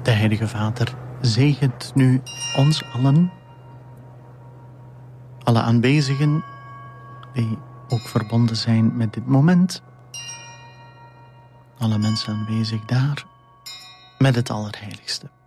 De Heilige Vader zegent nu ons allen, alle aanwezigen die ook verbonden zijn met dit moment, alle mensen aanwezig daar, met het Allerheiligste.